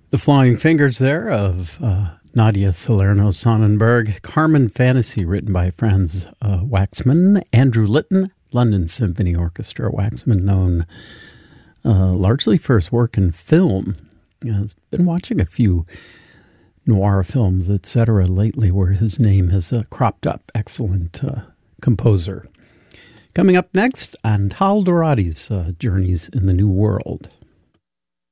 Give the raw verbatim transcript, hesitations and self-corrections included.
The Flying Fingers there of uh, Nadia Salerno Sonnenberg. Carmen Fantasy, written by Franz uh, Waxman. Andrew Litton, London Symphony Orchestra. Waxman, known uh, largely for his work in film. I've been watching a few noir films, et cetera, lately where his name has uh, cropped up. Excellent uh, composer. Coming up next, Antal Dourati's uh, Journeys in the New World.